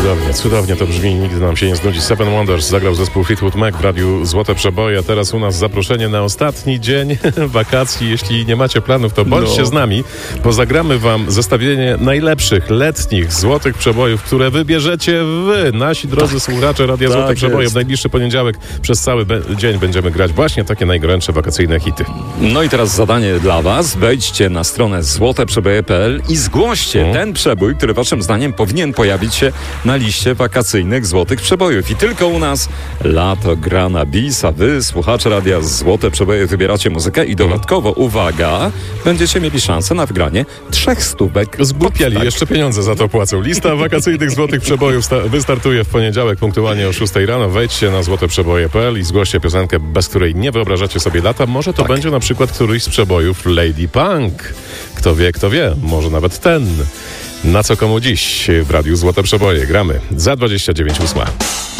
Cudownie to brzmi, nigdy nam się nie znudzi. Seven Wonders zagrał zespół Fleetwood Mac w radiu Złote Przeboje, a teraz u nas zaproszenie na ostatni dzień wakacji. Jeśli nie macie planów, to bądźcie z nami, bo zagramy wam zestawienie najlepszych letnich Złotych Przebojów, które wybierzecie wy, nasi drodzy słuchacze Radia Złote Przeboje. W najbliższy poniedziałek przez cały dzień będziemy grać właśnie takie najgorętsze wakacyjne hity. No i teraz zadanie dla was. Wejdźcie na stronę złoteprzeboje.pl i zgłoście ten przebój, który waszym zdaniem powinien pojawić się na liście wakacyjnych Złotych Przebojów. I tylko u nas lato gra na bis, a wy, słuchacze Radia Złote Przeboje, wybieracie muzykę i dodatkowo, uwaga, będziecie mieli szansę na wygranie 300 Zgłupiali, jeszcze pieniądze za to płacą. Lista wakacyjnych Złotych Przebojów wystartuje w poniedziałek punktualnie o 6 rano. Wejdźcie na złoteprzeboje.pl i zgłoście piosenkę, bez której nie wyobrażacie sobie lata. Może to będzie na przykład któryś z przebojów Lady Punk. Kto wie, może nawet ten. Na co komu dziś w Radiu Złote Przeboje gramy za 29:08.